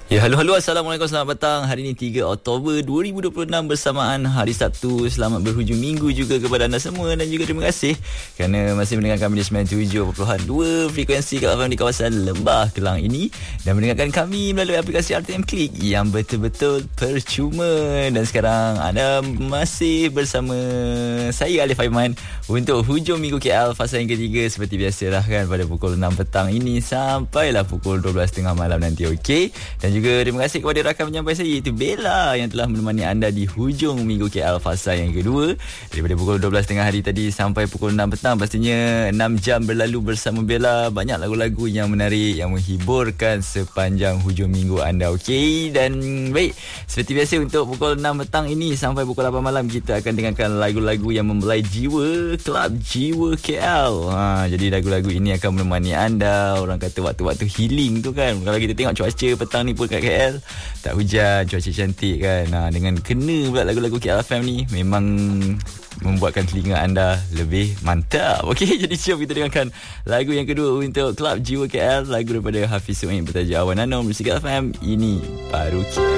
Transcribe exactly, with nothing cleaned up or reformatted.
Ya, halo halo, Assalamualaikum, selamat petang. Hari ini tiga Oktober dua ribu dua puluh enam bersamaan hari Sabtu. Selamat berhujung minggu juga kepada anda semua, dan juga terima kasih kerana masih mendengarkan kami di sembilan puluh tujuh perpuluhan dua frekuensi Kak F M di kawasan Lembah Kelang ini, dan mendengarkan kami melalui aplikasi R T M Klik yang betul-betul percuma. Dan sekarang anda masih bersama saya, Alif Aiman, untuk hujung minggu K L fasa yang ketiga, seperti biasalah kan, pada pukul enam petang ini sampailah pukul dua belas tiga puluh malam nanti. Okey, dan juga terima kasih kepada rakan penyampai saya, iaitu Bella, yang telah menemani anda di hujung minggu K L fasa yang kedua, daripada pukul dua belas tiga puluh hari tadi sampai pukul enam petang. Pastinya enam jam berlalu bersama Bella. Banyak lagu-lagu yang menarik, yang menghiburkan sepanjang hujung minggu anda. Okey, dan baik, seperti biasa untuk pukul enam petang ini sampai pukul lapan malam, kita akan dengarkan lagu-lagu yang membelai jiwa, Kelab Jiwa K L. Ha, jadi lagu-lagu ini akan menemani anda. Orang kata waktu-waktu healing tu kan, kalau kita tengok cuaca petang ni pun kat K L tak hujan, cuaca cantik kan. Nah, dengan kena pula lagu-lagu K L F M ni, memang membuatkan telinga anda lebih mantap. Okey, jadi jom kita dengarkan lagu yang kedua untuk Kelab Jiwa K L, lagu daripada Hafiz Suhaim bertajuk Awan Anom. Musik K L F M, ini baru K L.